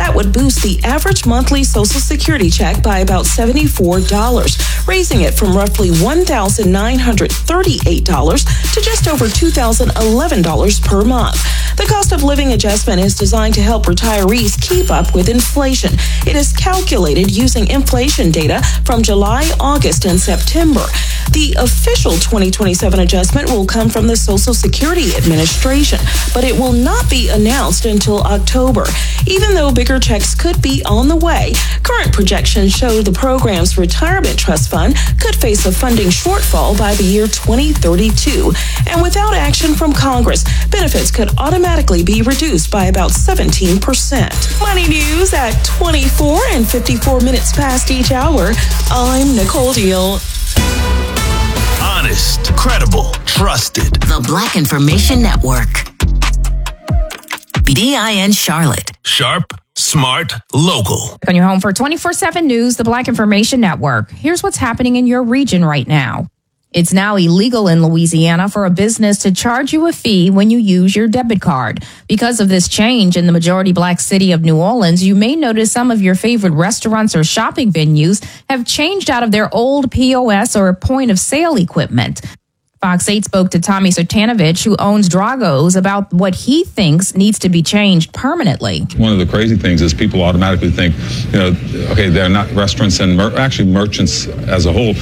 That would boost the average monthly Social Security check by about $74, raising it from roughly $1,938 to just over $2,011 per month. The cost of living adjustment is designed to help retirees keep up with inflation. It is calculated using inflation data from July, August, and September. The official 2027 adjustment will come from the Social Security Administration, but it will not be announced until October. Even though bigger checks could be on the way, current projections show the program's retirement trust fund could face a funding shortfall by the year 2032. And without action from Congress, benefits could automatically be reduced by about 17%. Money news at 24 and 54 minutes past each hour. I'm Nicole Deal. Honest, credible, trusted. The Black Information Network. BIN Charlotte. Sharp, smart, local. On your home for 24/7 news, the Black Information Network. Here's what's happening in your region right now. It's now illegal in Louisiana for a business to charge you a fee when you use your debit card. Because of this change in the majority Black city of New Orleans, you may notice some of your favorite restaurants or shopping venues have changed out of their old POS or point of sale equipment. Fox 8 spoke to Tommy Sertanovich, who owns Drago's, about what he thinks needs to be changed permanently. One of the crazy things is people automatically think, okay, they're not restaurants and actually merchants as a whole.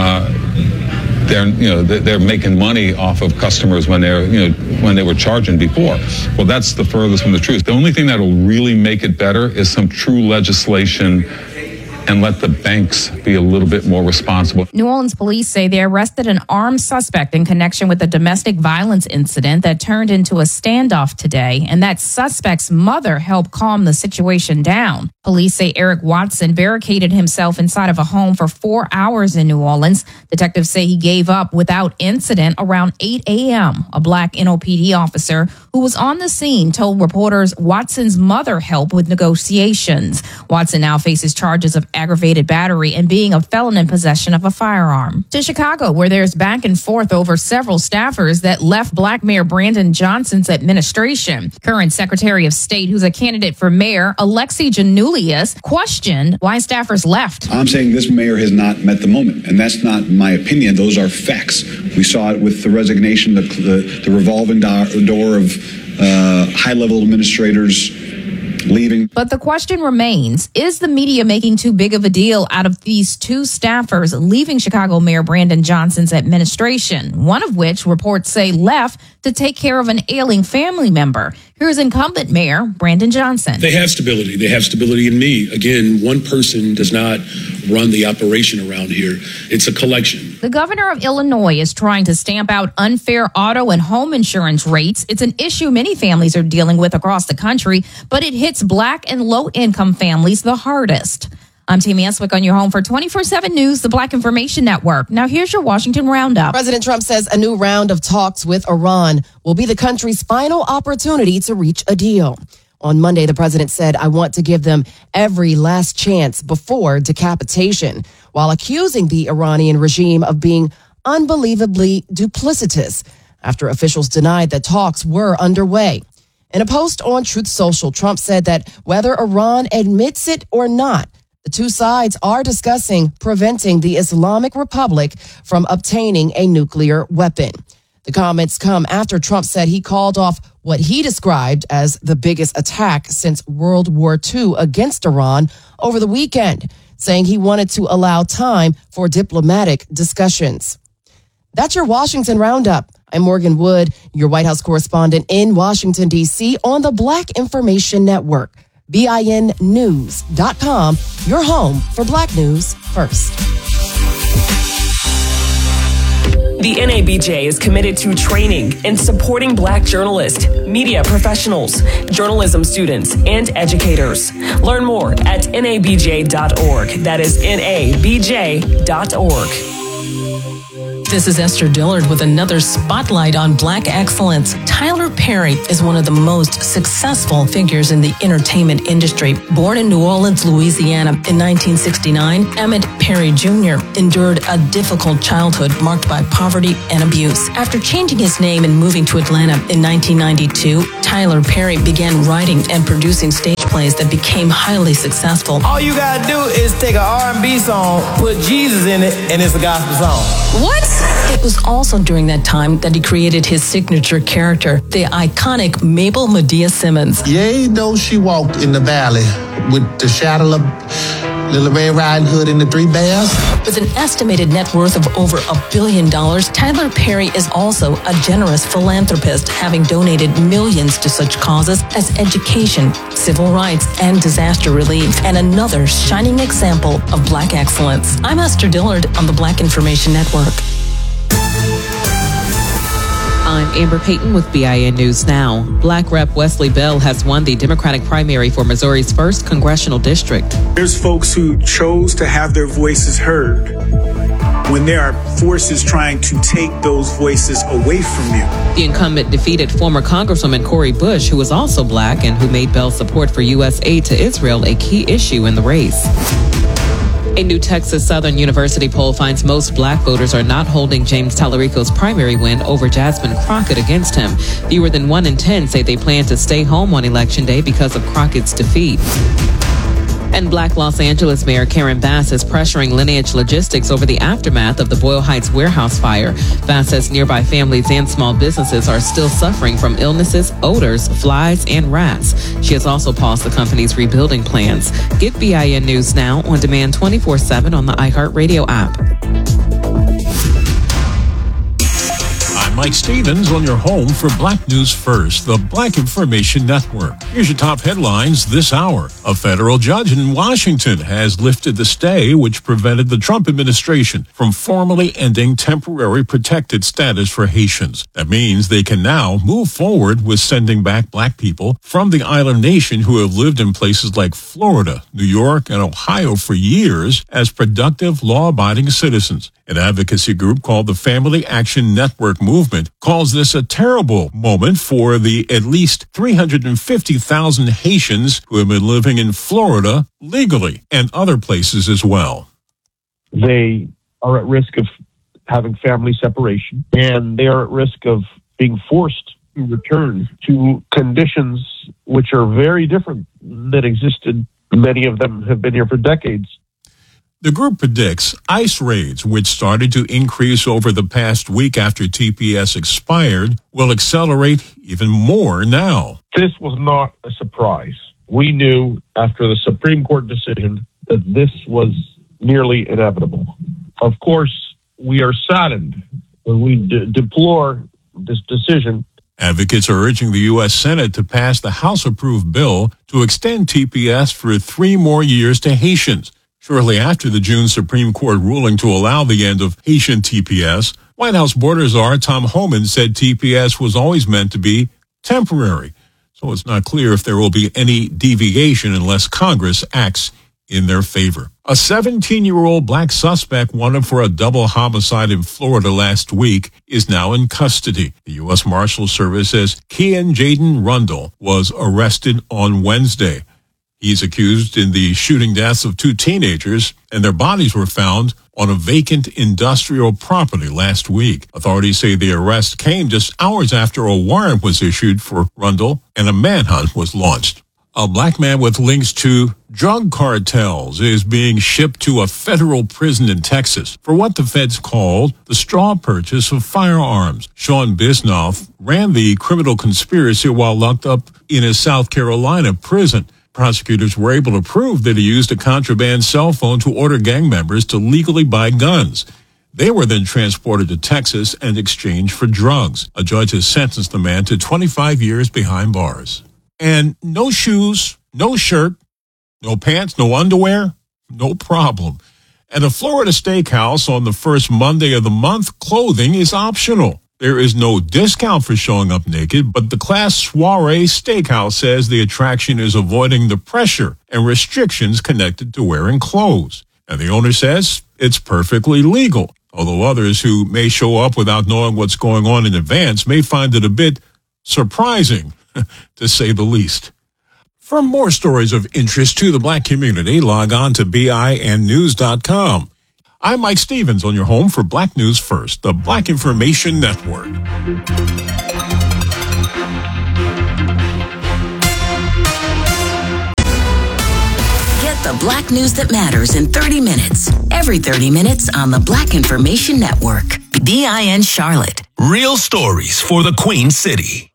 They're making money off of customers when when they were charging before. Well, that's the furthest from the truth. The only thing that'll really make it better is some true legislation and let the banks be a little bit more responsible. New Orleans police say they arrested an armed suspect in connection with a domestic violence incident that turned into a standoff today, and that suspect's mother helped calm the situation down. Police say Eric Watson barricaded himself inside of a home for 4 hours in New Orleans. Detectives say he gave up without incident around 8 a.m. A Black NOPD officer who was on the scene told reporters Watson's mother helped with negotiations. Watson now faces charges of aggravated battery and being a felon in possession of a firearm. To Chicago, where there's back and forth over several staffers that left Black Mayor Brandon Johnson's administration. Current Secretary of State, who's a candidate for mayor, Alexi Janulius, questioned why staffers left. I'm saying this mayor has not met the moment, and that's not my opinion. Those are facts. We saw it with the resignation, the revolving door of high-level administrators leaving. But the question remains, is the media making too big of a deal out of these two staffers leaving Chicago Mayor Brandon Johnson's administration, one of which reports say left to take care of an ailing family member? Here's incumbent Mayor Brandon Johnson. They have stability. They have stability in me. Again, one person does not run the operation around here. It's a collection. The governor of Illinois is trying to stamp out unfair auto and home insurance rates. It's an issue many families are dealing with across the country, but it hits Black and low-income families the hardest. I'm Tammy Eswick on your home for 24/7 News, the Black Information Network. Now here's your Washington Roundup. President Trump says a new round of talks with Iran will be the country's final opportunity to reach a deal. On Monday, the president said, "I want to give them every last chance before decapitation," while accusing the Iranian regime of being unbelievably duplicitous after officials denied that talks were underway. In a post on Truth Social, Trump said that whether Iran admits it or not, the two sides are discussing preventing the Islamic Republic from obtaining a nuclear weapon. The comments come after Trump said he called off what he described as the biggest attack since World War II against Iran over the weekend, saying he wanted to allow time for diplomatic discussions. That's your Washington Roundup. I'm Morgan Wood, your White House correspondent in Washington, D.C. on the Black Information Network. BINnews.com, your home for Black news first. The NABJ is committed to training and supporting Black journalists, media professionals, journalism students, and educators. Learn more at nabj.org. That is nabj.org. This is Esther Dillard with another spotlight on Black excellence. Tyler Perry is one of the most successful figures in the entertainment industry. Born in New Orleans, Louisiana in 1969, Emmett Perry Jr. endured a difficult childhood marked by poverty and abuse. After changing his name and moving to Atlanta in 1992, Tyler Perry began writing and producing stage plays that became highly successful. All you gotta do is take an R&B song, put Jesus in it, and it's a gospel song. What? It was also during that time that he created his signature character, the iconic Mabel Medea Simmons. Yea, though she walked in the valley with the shadow of Little Red Riding Hood and the Three Bears. With an estimated net worth of over $1 billion, Tyler Perry is also a generous philanthropist, having donated millions to such causes as education, civil rights, and disaster relief, and another shining example of Black excellence. I'm Esther Dillard on the Black Information Network. I'm Amber Payton with BIN News Now. Black Rep Wesley Bell has won the Democratic primary for Missouri's 1st congressional district. There's folks who chose to have their voices heard when there are forces trying to take those voices away from you. The incumbent defeated former Congresswoman Cori Bush, who is also Black and who made Bell's support for U.S. aid to Israel a key issue in the race. A new Texas Southern University poll finds most Black voters are not holding James Tallarico's primary win over Jasmine Crockett against him. Fewer than 1 in 10 say they plan to stay home on Election Day because of Crockett's defeat. And Black Los Angeles Mayor Karen Bass is pressuring Lineage Logistics over the aftermath of the Boyle Heights warehouse fire. Bass says nearby families and small businesses are still suffering from illnesses, odors, flies, and rats. She has also paused the company's rebuilding plans. Get BIN News Now on demand 24/7 on the iHeartRadio app. I'm Mike Stevens on your home for Black News First, the Black Information Network. Here's your top headlines this hour. A federal judge in Washington has lifted the stay which prevented the Trump administration from formally ending temporary protected status for Haitians. That means they can now move forward with sending back Black people from the island nation who have lived in places like Florida, New York, and Ohio for years as productive, law-abiding citizens. An advocacy group called the Family Action Network Movement calls this a terrible moment for the at least 350,000 Haitians who have been living in Florida legally and other places as well. They are at risk of having family separation, and they are at risk of being forced to return to conditions which are very different that existed. Many of them have been here for decades. The group predicts ICE raids, which started to increase over the past week after TPS expired, will accelerate even more now. This was not a surprise. We knew after the Supreme Court decision that this was nearly inevitable. Of course, we are saddened when we deplore this decision. Advocates are urging the U.S. Senate to pass the House-approved bill to extend TPS for 3 more years to Haitians. Shortly after the June Supreme Court ruling to allow the end of Haitian TPS, White House Border Czar Tom Homan said TPS was always meant to be temporary. So it's not clear if there will be any deviation unless Congress acts in their favor. A 17-year-old Black suspect wanted for a double homicide in Florida last week is now in custody. The U.S. Marshal Service says Kian Jaden Rundle was arrested on Wednesday. He's accused in the shooting deaths of 2 teenagers, and their bodies were found on a vacant industrial property last week. Authorities say the arrest came just hours after a warrant was issued for Rundle and a manhunt was launched. A Black man with links to drug cartels is being shipped to a federal prison in Texas for what the feds called the straw purchase of firearms. Sean Bisnoff ran the criminal conspiracy while locked up in a South Carolina prison. Prosecutors were able to prove that he used a contraband cell phone to order gang members to legally buy guns. They were then transported to Texas and exchanged for drugs. A judge has sentenced the man to 25 years behind bars. And no shoes, no shirt, no pants, no underwear, no problem. At a Florida steakhouse on the first Monday of the month, clothing is optional. There is no discount for showing up naked, but the Class Soiree Steakhouse says the attraction is avoiding the pressure and restrictions connected to wearing clothes. And the owner says it's perfectly legal, although others who may show up without knowing what's going on in advance may find it a bit surprising, to say the least. For more stories of interest to the Black community, log on to BINnews.com. I'm Mike Stevens on your home for Black News First, the Black Information Network. The Black news that matters in 30 minutes. Every 30 minutes on the Black Information Network. BIN Charlotte. Real stories for the Queen City.